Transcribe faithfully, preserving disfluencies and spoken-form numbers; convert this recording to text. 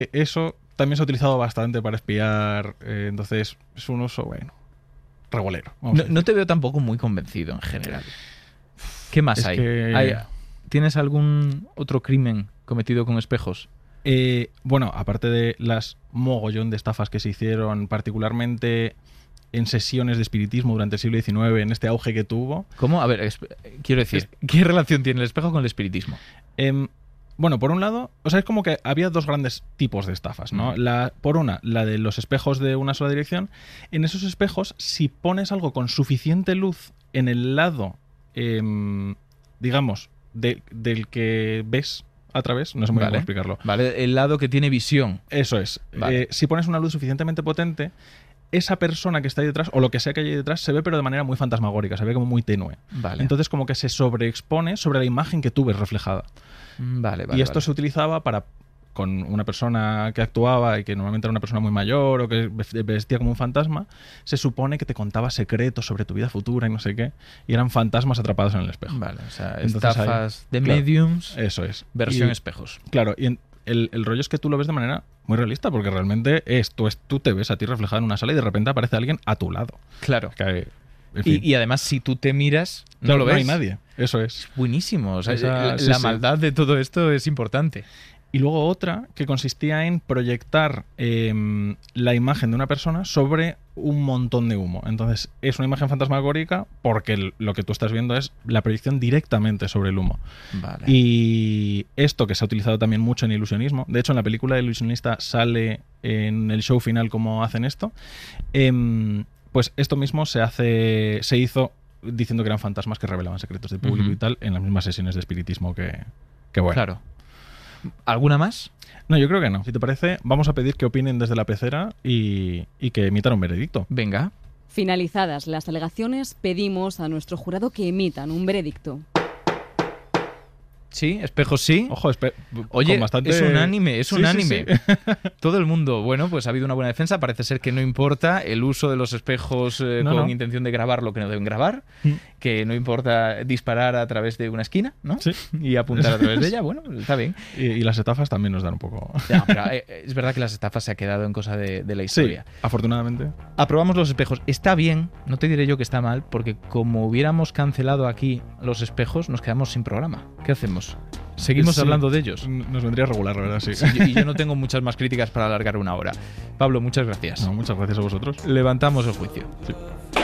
eso también se ha utilizado bastante para espiar, eh, entonces es un uso, bueno, regulero. No, no te veo tampoco muy convencido en general. ¿Qué más es hay? que... hay? ¿Tienes algún otro crimen cometido con espejos? Eh, bueno, aparte de las mogollón de estafas que se hicieron, particularmente en sesiones de espiritismo durante el siglo diecinueve, en este auge que tuvo. ¿Cómo? A ver, es, quiero decir, ¿qué relación tiene el espejo con el espiritismo? Eh, bueno, por un lado, o sea, es como que había dos grandes tipos de estafas, ¿no? La, por una, la de los espejos de una sola dirección. En esos espejos, si pones algo con suficiente luz en el lado, eh, digamos, de, del que ves a través, no sé muy bien vale. cómo explicarlo. Vale, el lado que tiene visión. Eso es. Vale. Eh, si pones una luz suficientemente potente, esa persona que está ahí detrás, o lo que sea que hay ahí detrás, se ve pero de manera muy fantasmagórica, se ve como muy tenue. Vale. Entonces como que se sobreexpone sobre la imagen que tú ves reflejada. Vale, vale. Y esto vale. se utilizaba para, con una persona que actuaba y que normalmente era una persona muy mayor o que vestía como un fantasma, se supone que te contaba secretos sobre tu vida futura y no sé qué, y eran fantasmas atrapados en el espejo. Vale, o sea, Entonces, estafas ahí, de claro, mediums, eso es. versión Y, espejos. Claro, y en, el, el rollo es que tú lo ves de manera muy realista, porque realmente es, tú, es, tú te ves a ti reflejado en una sala y de repente aparece alguien a tu lado. Claro. Que, en fin. y, y además, si tú te miras, no Claro, lo ves. No hay nadie. Eso es. Buenísimo. O sea, Esa, la, sí, la sí. maldad de todo esto es importante. Y luego otra que consistía en proyectar eh, la imagen de una persona sobre un montón de humo. Entonces es una imagen fantasmagórica porque lo que tú estás viendo es la proyección directamente sobre el humo. Vale. Y esto que se ha utilizado también mucho en ilusionismo, de hecho en la película de Ilusionista sale en el show final cómo hacen esto, eh, pues esto mismo se hace, se hizo diciendo que eran fantasmas que revelaban secretos del público uh-huh. y tal, en las mismas sesiones de espiritismo que, que bueno. Claro. ¿Alguna más? No, yo creo que no. Si te parece, vamos a pedir que opinen desde la pecera y, y que emitan un veredicto. Venga. Finalizadas las alegaciones, pedimos a nuestro jurado que emitan un veredicto. Sí, espejos sí. Ojo, espe- Oye, con bastante... es un anime, es sí, un sí, anime. Sí. Todo el mundo, bueno, pues ha habido una buena defensa. Parece ser que no importa el uso de los espejos eh, no, con no. intención de grabar lo que no deben grabar, mm. que no importa disparar a través de una esquina, ¿no? Sí. Y apuntar a través de ella, bueno, está bien. Y, y las estafas también nos dan un poco... No, pero eh, es verdad que las estafas se ha quedado en cosa de, de la historia. Sí, afortunadamente. Aprobamos los espejos. Está bien, no te diré yo que está mal, porque como hubiéramos cancelado aquí los espejos, nos quedamos sin programa. ¿Qué hacemos? Seguimos sí, hablando de ellos. Nos vendría regular, la verdad, sí. sí y yo no tengo muchas más críticas para alargar una hora. Pablo, muchas gracias. No, muchas gracias a vosotros. Levantamos el juicio. Sí.